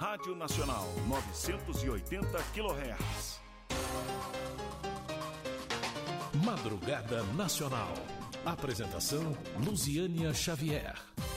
Rádio Nacional, 980 kHz. Madrugada Nacional. Apresentação: Luziânia Xavier.